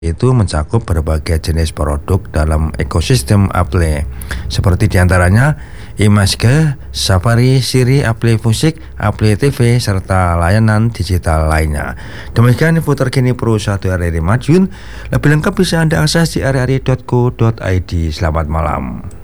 itu mencakup berbagai jenis produk dalam ekosistem Apple, seperti diantaranya Imaske, Safari, Siri, Apple Music, Apple TV, serta layanan digital lainnya. Demikian info terkini Pro 1 RRI Madiun. Lebih lengkap bisa Anda akses di rri.co.id. Selamat malam.